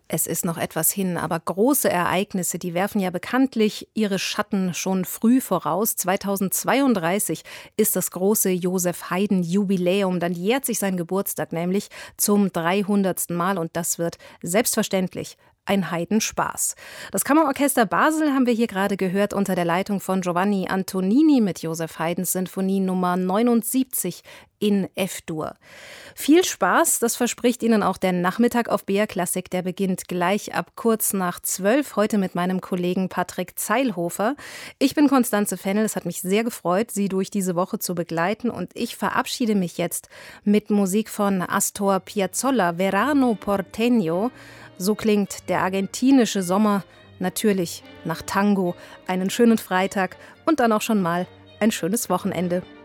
Es ist noch etwas hin, aber große Ereignisse, die werfen ja bekanntlich ihre Schatten schon früh voraus. 2032 ist das große Josef Haydn-Jubiläum. Dann jährt sich sein Geburtstag nämlich zum 300. Mal und das wird selbstverständlich ein Heidenspaß. Das Kammerorchester Basel haben wir hier gerade gehört unter der Leitung von Giovanni Antonini mit Josef Haydns Sinfonie Nummer 79 in F-Dur. Viel Spaß, das verspricht Ihnen auch der Nachmittag auf BR Klassik. Der beginnt gleich ab kurz nach 12, heute mit meinem Kollegen Patrick Zeilhofer. Ich bin Constanze Fennel, es hat mich sehr gefreut, Sie durch diese Woche zu begleiten und ich verabschiede mich jetzt mit Musik von Astor Piazzolla, Verano Porteño. So klingt der argentinische Sommer, natürlich nach Tango. Einen schönen Freitag und dann auch schon mal ein schönes Wochenende.